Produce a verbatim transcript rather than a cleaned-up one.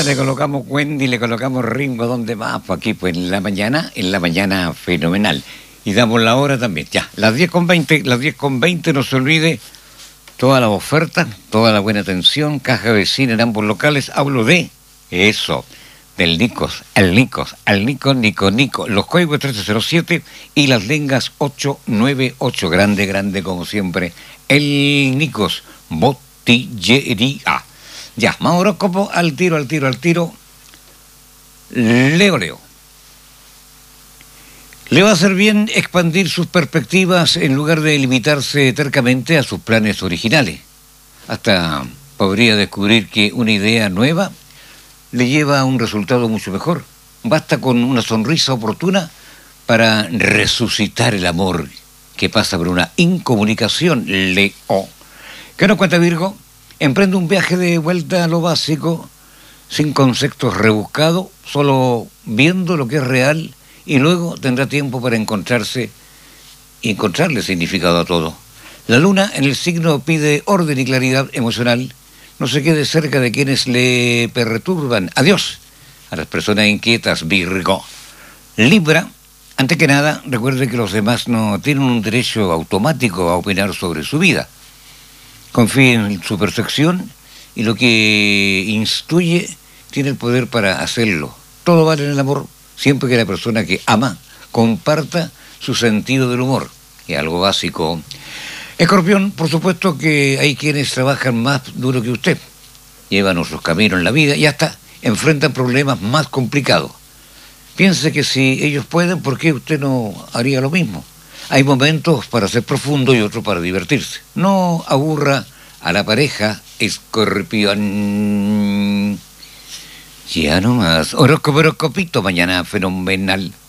Marta, le colocamos Wendy, le colocamos Ringo, ¿dónde más? Pues aquí, pues en la mañana, en la mañana fenomenal. Y damos la hora también, ya, las diez con veinte, las diez con veinte, no se olvide, todas las ofertas, toda la buena atención, caja vecina en ambos locales, hablo de eso, del Nicos, el Nicos, al Nico, Nico, Nico, los códigos trece cero siete y las lengas ocho nueve ocho, grande, grande como siempre, el Nicos, botillería. Ya, más horóscopo, al tiro, al tiro, al tiro. Leo, Leo. Le va a hacer bien expandir sus perspectivas en lugar de limitarse tercamente a sus planes originales. Hasta podría descubrir que una idea nueva le lleva a un resultado mucho mejor. Basta con una sonrisa oportuna para resucitar el amor que pasa por una incomunicación, Leo. ¿Qué nos cuenta Virgo? Emprende un viaje de vuelta a lo básico, sin conceptos rebuscados, solo viendo lo que es real, y luego tendrá tiempo para encontrarse y encontrarle significado a todo. La luna en el signo pide orden y claridad emocional. No se quede cerca de quienes le perturban. Adiós a las personas inquietas, Virgo. Libra, antes que nada, recuerde que los demás no tienen un derecho automático a opinar sobre su vida. Confíe en su percepción y lo que instruye tiene el poder para hacerlo. Todo vale en el amor, siempre que la persona que ama comparta su sentido del humor. Es algo básico. Escorpión, por supuesto que hay quienes trabajan más duro que usted, llevan otros caminos en la vida y hasta enfrentan problemas más complicados. Piense que si ellos pueden, ¿por qué usted no haría lo mismo? Hay momentos para ser profundo y otros para divertirse. No aburra a la pareja, Escorpión. Ya no más. Horóscopo, horóscopito, mañana fenomenal.